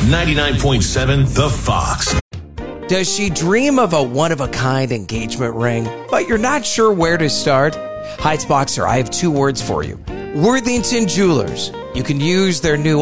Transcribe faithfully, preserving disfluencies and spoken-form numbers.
ninety-nine point seven The Fox. Does she dream of a one-of-a-kind engagement ring, but you're not sure where to start? Heights Boxer, I have two words for you. Worthington Jewelers. You can use their new